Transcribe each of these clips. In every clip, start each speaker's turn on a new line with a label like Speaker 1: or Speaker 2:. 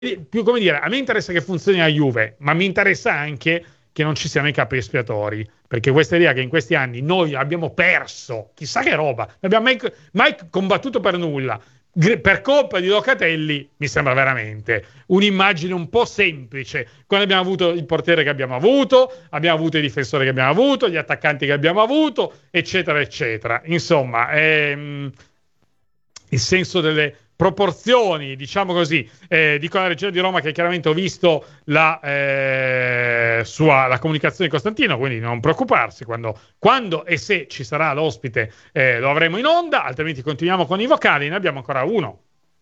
Speaker 1: più come dire, a me interessa che funzioni la Juve, ma mi interessa anche che non ci siano i capi espiatori, perché questa idea che in questi anni noi abbiamo perso chissà che roba, non abbiamo mai combattuto per nulla per colpa di Locatelli, mi sembra veramente un'immagine un po' semplice. Quando abbiamo avuto il portiere che abbiamo avuto i difensori che abbiamo avuto, gli attaccanti che abbiamo avuto, eccetera eccetera, insomma il senso delle proporzioni, diciamo così, dico alla Regia di Roma che chiaramente ho visto la comunicazione di Costantino, quindi non preoccuparsi, quando e se ci sarà l'ospite lo avremo in onda, altrimenti continuiamo con i vocali, ne abbiamo ancora uno.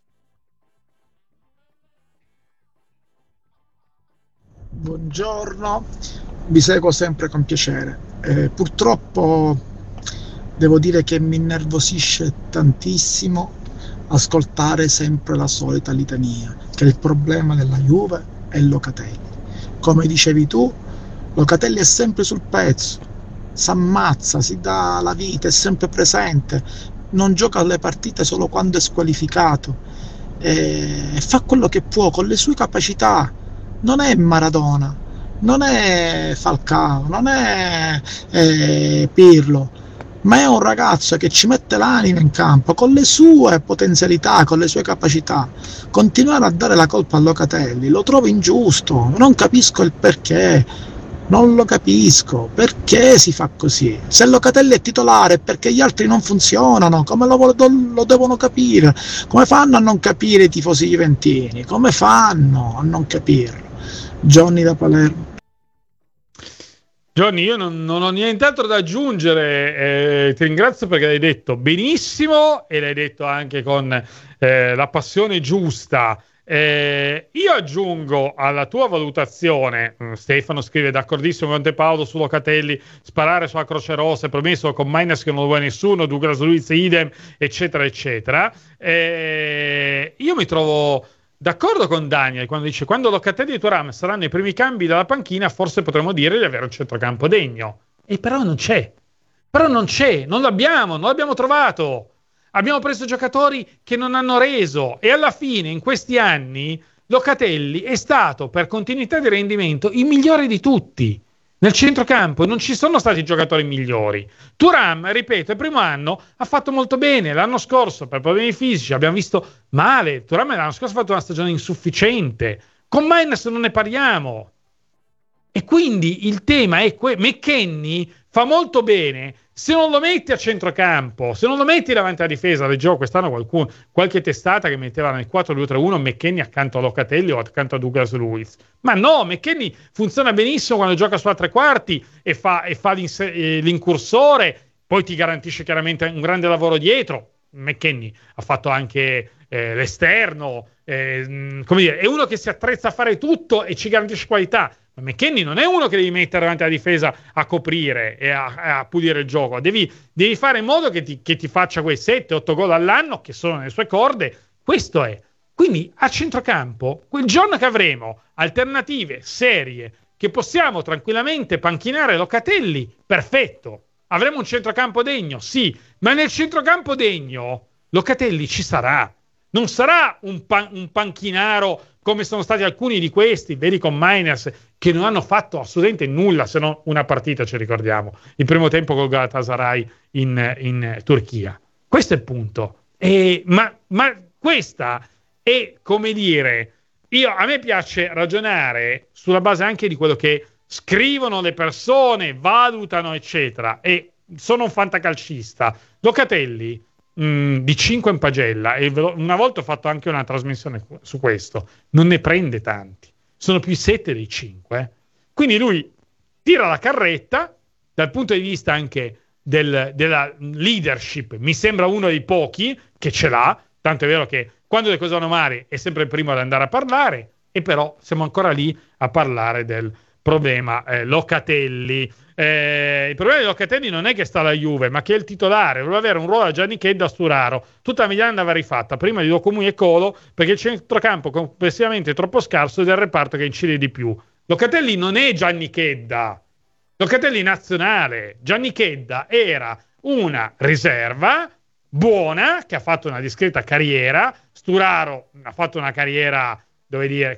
Speaker 2: Buongiorno, vi seguo sempre con piacere. Purtroppo devo dire che mi innervosisce tantissimo ascoltare sempre la solita litania, che il problema della Juve è Locatelli. Come dicevi tu, Locatelli è sempre sul pezzo, s'ammazza, si dà la vita, è sempre presente, non gioca alle partite solo quando è squalificato e fa quello che può con le sue capacità. Non è Maradona, non è Falcao, non è Pirlo, ma è un ragazzo che ci mette l'anima in campo con le sue potenzialità, con le sue capacità. Continuare a dare la colpa a Locatelli lo trovo ingiusto, non capisco il perché, non lo capisco, perché si fa così? Se Locatelli è titolare è perché gli altri non funzionano, come lo devono capire? Come fanno a non capire i tifosi juventini? Come fanno a non capirlo? Johnny da Palermo.
Speaker 1: Johnny, io non ho nient'altro da aggiungere, ti ringrazio perché l'hai detto benissimo e l'hai detto anche con la passione giusta. Io aggiungo alla tua valutazione, Stefano scrive d'accordissimo con te Paolo su Locatelli, sparare sulla Croce Rossa è promesso con Maines che non lo vuole nessuno, Douglas Luiz idem, eccetera eccetera. Io mi trovo d'accordo con Daniel quando dice quando Locatelli e Thuram saranno i primi cambi dalla panchina forse potremo dire di avere un centrocampo degno, e però non c'è, non l'abbiamo trovato. Abbiamo preso giocatori che non hanno reso e alla fine in questi anni Locatelli è stato per continuità di rendimento il migliore di tutti. Nel centrocampo non ci sono stati giocatori migliori. Thuram, ripeto, il primo anno ha fatto molto bene. L'anno scorso, per problemi fisici, abbiamo visto male. Thuram l'anno scorso ha fatto una stagione insufficiente. Con Maines non ne parliamo. E quindi il tema è McKennie fa molto bene se non lo metti a centrocampo, se non lo metti davanti alla difesa. Leggevo quest'anno qualche testata che metteva nel 4-2-3-1 McKennie accanto a Locatelli o accanto a Douglas Luiz. Ma no, McKennie funziona benissimo quando gioca sulla tre quarti e fa l'incursore, poi ti garantisce chiaramente un grande lavoro dietro. McKennie ha fatto anche l'esterno, come dire, è uno che si attrezza a fare tutto e ci garantisce qualità. Ma McKennie non è uno che devi mettere davanti alla difesa a coprire e a pulire il gioco. Devi fare in modo che ti faccia quei 7-8 gol all'anno che sono nelle sue corde. Questo è. Quindi a centrocampo, quel giorno che avremo alternative serie, che possiamo tranquillamente panchinare Locatelli, perfetto. Avremo un centrocampo degno, sì, ma nel centrocampo degno Locatelli ci sarà. Non sarà un panchinaro come sono stati alcuni di questi, vedi con Maines, che non hanno fatto assolutamente nulla se non una partita, ci ricordiamo, il primo tempo col Galatasaray in Turchia. Questo è il punto. Ma questa è, come dire, a me piace ragionare sulla base anche di quello che scrivono le persone, valutano, eccetera. E sono un fantacalcista. Locatelli di 5 in pagella, e una volta ho fatto anche una trasmissione su questo, non ne prende tanti, sono più 7 dei 5. Quindi lui tira la carretta dal punto di vista anche della leadership, mi sembra uno dei pochi che ce l'ha, tanto è vero che quando le cose vanno male è sempre il primo ad andare a parlare, e però siamo ancora lì a parlare del problema Locatelli. Il problema di Locatelli non è che sta alla Juve, ma che è il titolare, doveva avere un ruolo a Gianni Chedda a Sturaro. Tutta la Milan andava rifatta prima di Locomui e Colo, perché il centrocampo complessivamente è troppo scarso ed è il reparto che incide di più. Locatelli non è Gianni Chedda, Locatelli nazionale. Gianni Chedda era una riserva buona che ha fatto una discreta carriera. Sturaro ha fatto una carriera dove dire